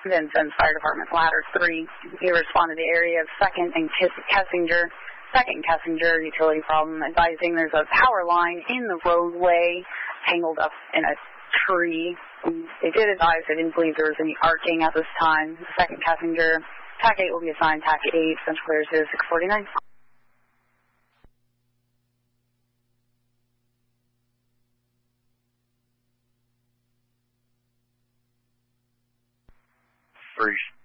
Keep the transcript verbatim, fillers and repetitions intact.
Vincennes Fire Department, ladder three. You respond to the area of second and Kessinger, second Kessinger utility problem, advising there's a power line in the roadway tangled up in a tree. They did advise they didn't believe there was any arcing at this time. Second Kessinger, T A C eight will be assigned T A C eight, Central Clear zero six forty-nine. Freeze.